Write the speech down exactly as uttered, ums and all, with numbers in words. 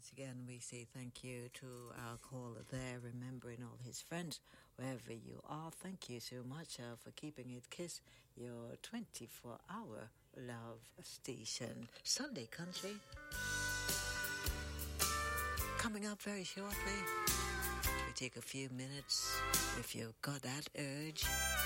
once again, we say thank you to our caller there, remembering all his friends, wherever you are. Thank you so much uh, for keeping it KISS, your twenty-four hour love station. Sunday Country. Coming up very shortly. We take a few minutes if you've got that urge.